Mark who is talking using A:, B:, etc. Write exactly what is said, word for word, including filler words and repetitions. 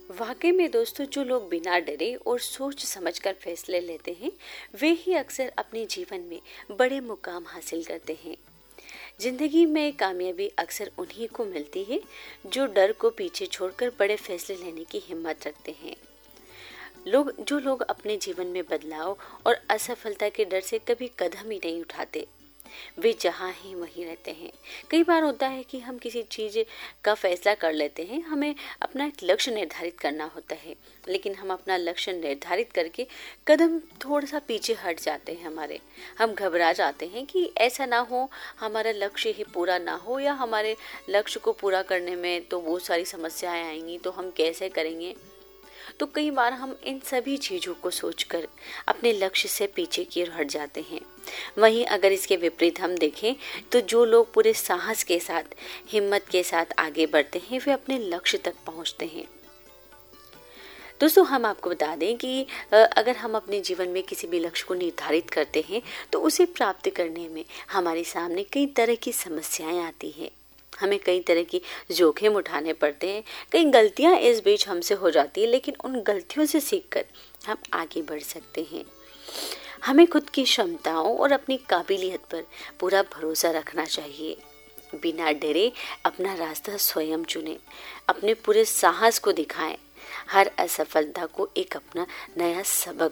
A: वाकई में दोस्तों, जो लोग बिना डरे और सोच समझकर फैसले लेते हैं वे ही अक्सर अपने जीवन में बड़े मुकाम हासिल करते हैं। जिंदगी में कामयाबी अक्सर उन्हीं को मिलती है जो डर को पीछे छोड़कर बड़े फैसले लेने की हिम्मत रखते हैं। लोग जो लोग अपने जीवन में बदलाव और असफलता के डर से कभी कदम ही नहीं उठाते, वे जहाँ हैं वहीं रहते हैं। कई बार होता है कि हम किसी चीज़ का फैसला कर लेते हैं, हमें अपना एक लक्ष्य निर्धारित करना होता है, लेकिन हम अपना लक्ष्य निर्धारित करके कदम थोड़ा सा पीछे हट जाते हैं हमारे। हम घबरा जाते हैं कि ऐसा ना हो हमारा लक्ष्य ही पूरा ना हो, या हमारे लक्ष्य को पूरा करने में तो बहुत सारी समस्याएं आएंगी, तो हम कैसे करेंगे। तो कई बार हम इन सभी चीज़ों को सोचकर अपने लक्ष्य से पीछे की ओर हट जाते हैं। वहीं अगर इसके विपरीत हम देखें तो जो लोग पूरे साहस के साथ, हिम्मत के साथ आगे बढ़ते हैं वे अपने लक्ष्य तक पहुंचते हैं। दोस्तों, हम आपको बता दें कि अगर हम अपने जीवन में किसी भी लक्ष्य को निर्धारित करते हैं तो उसे प्राप्त करने में हमारे सामने कई तरह की समस्याएं आती हैं। हमें कई तरह की जोखिम उठाने पड़ते हैं, कई गलतियां इस बीच हमसे हो जाती है, लेकिन उन गलतियों से सीखकर हम आगे बढ़ सकते हैं। हमें खुद की क्षमताओं और अपनी काबिलियत पर पूरा भरोसा रखना चाहिए। बिना डरे अपना रास्ता स्वयं चुनें, अपने पूरे साहस को दिखाएं। हर असफलता को एक अपना नया सबक